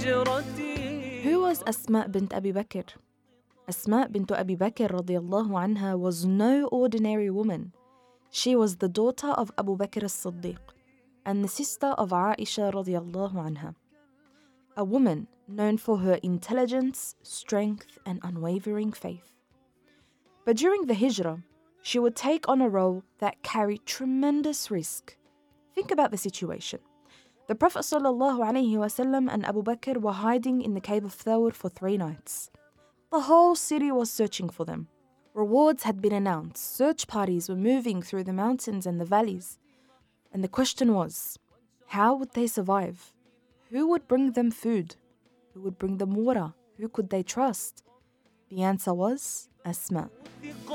Who was Asma bint Abi Bakr? Asma bint Abi Bakr radiallahu anha was no ordinary woman. She was the daughter of Abu Bakr as-Siddiq and the sister of Aisha radiallahu anha. A woman known for her intelligence, strength, and unwavering faith. But during the Hijrah, she would take on a role that carried tremendous risk. Think about the situation. The Prophet ﷺ and Abu Bakr were hiding in the cave of Thawr for 3 nights. The whole city was searching for them. Rewards had been announced. Search parties were moving through the mountains and the valleys. And the question was, how would they survive? Who would bring them food? Who would bring them water? Who could they trust? The answer was Asma.